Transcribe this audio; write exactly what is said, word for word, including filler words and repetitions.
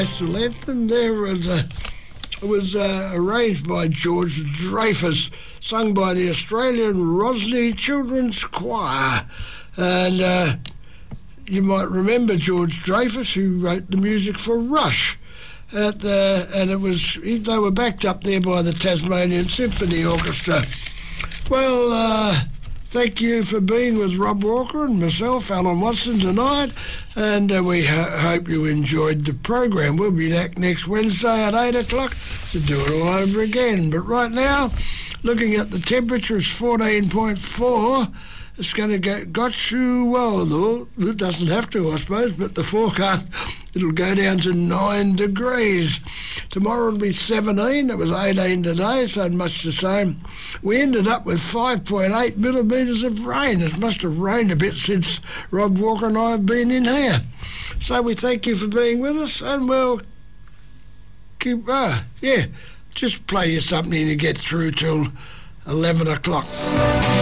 National anthem there was, uh, it was uh, arranged by George Dreyfus, sung by the Australian Rosny Children's Choir. And uh, you might remember George Dreyfus, who wrote the music for Rush. At the, and it was they were backed up there by the Tasmanian Symphony Orchestra. Well, uh, thank you for being with Rob Walker and myself, Alan Watson, tonight, and uh, we ho- hope you enjoyed the program. We'll be back next Wednesday at eight o'clock to do it all over again. But right now, looking at the temperature, it's fourteen point four. It's going to get got you well, though. It doesn't have to, I suppose, but the forecast, it'll go down to nine degrees. Tomorrow it'll be seventeen. It was eighteen today, so much the same. We ended up with five point eight millimetres of rain. It must have rained a bit since Rob Walker and I have been in here. So we thank you for being with us, and we'll keep, uh, yeah, just play you something to get through till eleven o'clock.